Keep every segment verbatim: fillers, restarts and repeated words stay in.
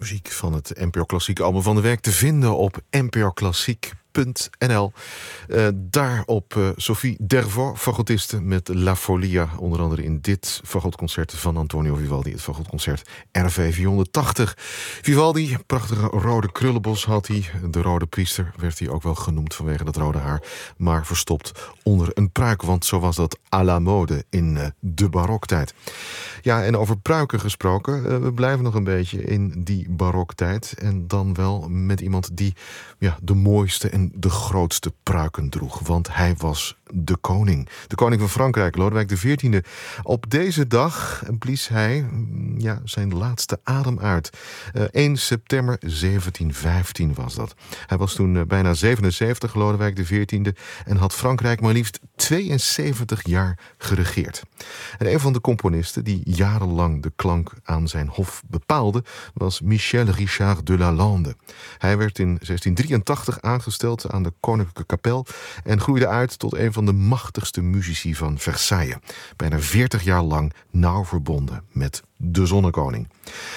Muziek van het N P O Klassiek album van de week te vinden op n p o klassiek punt n l. Uh, daarop uh, Sophie Dervaux, fagotiste met La Folia. Onder andere in dit fagotconcert van Antonio Vivaldi. Het fagotconcert R V vierhonderdtachtig. Vivaldi, prachtige rode krullenbos had hij. De rode priester werd hij ook wel genoemd vanwege dat rode haar. Maar verstopt onder een pruik. Want zo was dat à la mode in uh, de baroktijd. Ja, en over pruiken gesproken. Uh, we blijven nog een beetje in die baroktijd. En dan wel met iemand die ja, de mooiste en de grootste pruiken droeg. Want hij was de koning. De koning van Frankrijk, Lodewijk de veertiende. Op deze dag blies hij ja, zijn laatste adem uit. Uh, één september zeventien vijftien was dat. Hij was toen uh, bijna zevenenzeventig, Lodewijk de veertiende. En had Frankrijk maar liefst tweeënzeventig jaar geregeerd. En een van de componisten die jarenlang de klank aan zijn hof bepaalde was Michel Richard de Lalande. Hij werd in zestien drieëntachtig aangesteld aan de Koninklijke Kapel en groeide uit tot een van de machtigste muzici van Versailles. Bijna veertig jaar lang nauw verbonden met de Zonnekoning.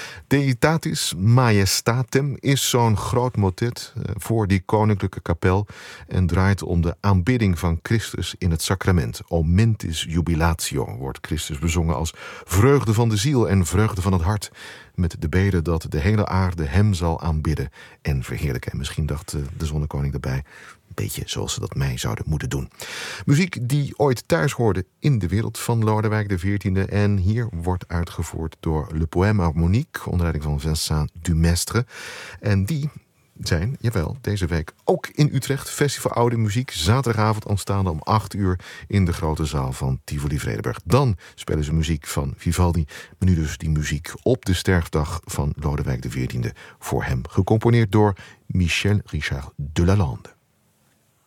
Deitatis Majestatem is zo'n groot motet voor die koninklijke kapel en draait om de aanbidding van Christus in het sacrament. O mentis jubilatio wordt Christus bezongen als vreugde van de ziel en vreugde van het hart, met de bede dat de hele aarde hem zal aanbidden en verheerlijken. En misschien dacht de Zonnekoning erbij, een beetje zoals ze dat mij zouden moeten doen. Muziek die ooit thuis hoorde in de wereld van Lodewijk de veertiende. En hier wordt uitgevoerd door Le Poème Harmonique onder leiding van Vincent Dumestre. En die zijn, jawel, deze week ook in Utrecht. Festival Oude Muziek, zaterdagavond aanstaande om acht uur in de grote zaal van Tivoli Vredenburg. Dan spelen ze muziek van Vivaldi, maar nu dus die muziek op de sterfdag van Lodewijk de veertiende voor hem. Gecomponeerd door Michel Richard de Lalande.